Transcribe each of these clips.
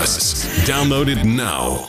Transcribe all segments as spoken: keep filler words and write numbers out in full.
Plus. Download it now.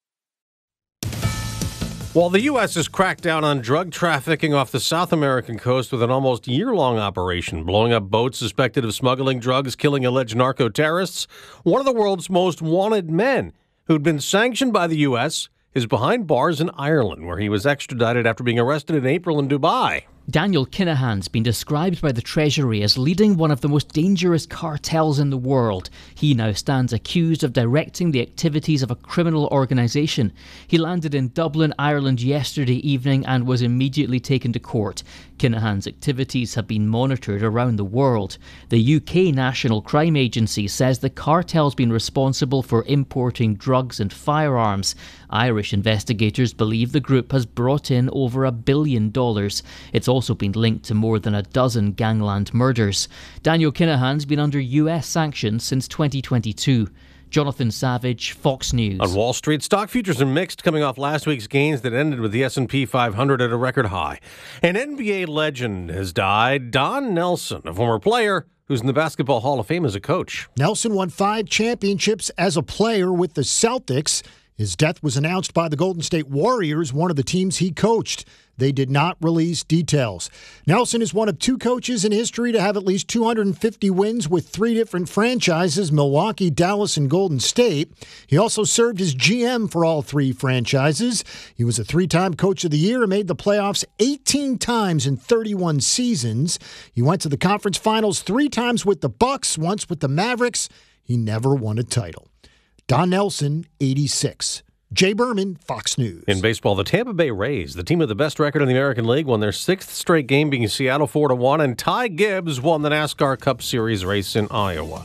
While the U S has cracked down on drug trafficking off the South American coast with an almost year-long operation, blowing up boats suspected of smuggling drugs, killing alleged narco-terrorists, one of the world's most wanted men who'd been sanctioned by the U S is behind bars in Ireland, where he was extradited after being arrested in April in Dubai. Daniel Kinahan's been described by the Treasury as leading one of the most dangerous cartels in the world. He now stands accused of directing the activities of a criminal organisation. He landed in Dublin, Ireland yesterday evening and was immediately taken to court. Kinahan's activities have been monitored around the world. The U K National Crime Agency says the cartel's been responsible for importing drugs and firearms. Irish investigators believe the group has brought in over a billion dollars. It's also been linked to more than a dozen gangland murders. Daniel Kinahan's been under U S sanctions since twenty twenty-two. Jonathan Savage, Fox News. On Wall Street, stock futures are mixed, coming off last week's gains that ended with the S and P five hundred at a record high. An N B A legend has died. Don Nelson, a former player who's in the Basketball Hall of Fame as a coach. Nelson won five championships as a player with the Celtics. His death was announced by the Golden State Warriors, one of the teams he coached. They did not release details. Nelson is one of two coaches in history to have at least two hundred fifty wins with three different franchises, Milwaukee, Dallas, and Golden State. He also served as G M for all three franchises. He was a three-time Coach of the Year and made the playoffs eighteen times in thirty-one seasons. He went to the conference finals three times with the Bucks, once with the Mavericks. He never won a title. Don Nelson, eighty-six. Jay Berman, Fox News. In baseball, the Tampa Bay Rays, the team with the best record in the American League, won their sixth straight game, beating Seattle four to one, and Ty Gibbs won the NASCAR Cup Series race in Iowa.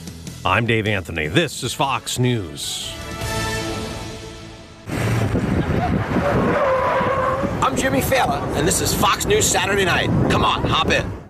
I'm Dave Anthony. This is Fox News. I'm Jimmy Fallon, and this is Fox News Saturday Night. Come on, hop in.